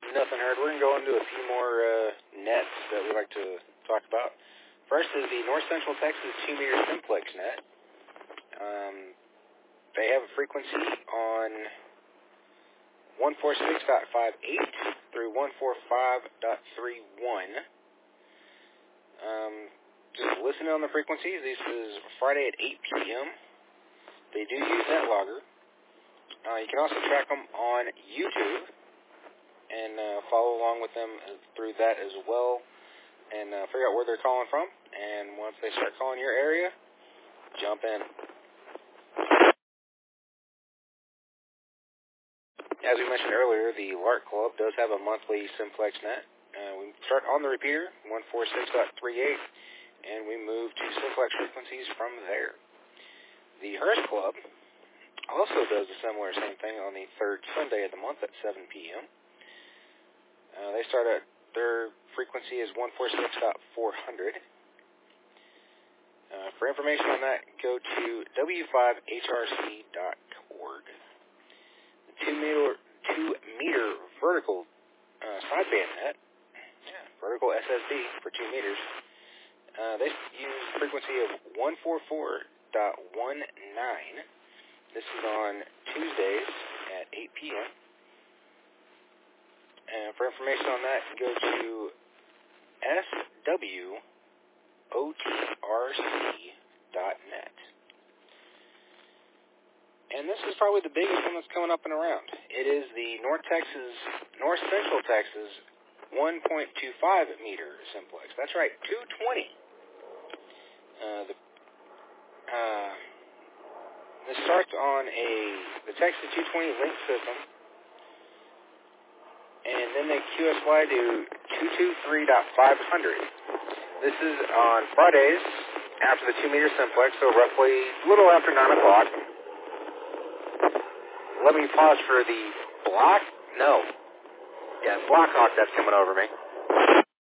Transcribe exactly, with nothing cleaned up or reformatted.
Nothing heard. We're going to go into a few more uh, nets that we like to talk about. First is the North Central Texas two meter simplex net. Um, they have a frequency on one forty-six point five eight through one forty-five point three one. Um, just listen on the frequencies. This is Friday at eight p.m. They do use NetLogger. Uh, you can also track them on YouTube and uh, follow along with them through that as well and uh, figure out where they're calling from. And once they start calling your area, jump in. As we mentioned earlier, the Lark Club does have a monthly simplex net. Uh, we start on the repeater, one forty-six point three eight, and we move to simplex frequencies from there. The Hearst Club also does a similar same thing on the third Sunday of the month at seven p.m. Uh, they start at, their frequency is one forty-six point four hundred. Uh, for information on that, go to w five h r c dot org. The two meter, two meter vertical uh, sideband net, yeah, vertical S S D for two meters, uh, they use a frequency of one forty-four point one nine. This is on Tuesdays at eight p.m. And for information on that, go to s w o t r c dot net. And this is probably the biggest one that's coming up and around. It is the North Texas, North Central Texas one point two five meter simplex. That's right, two twenty. Uh, the, uh, this starts on a the Texas two twenty link system, and then they Q S Y to two twenty-three point five hundred. This is on Fridays after the two meter simplex, so roughly a little after nine o'clock. Let me pause for the block. No. Yeah, Blackhawk that's coming over me.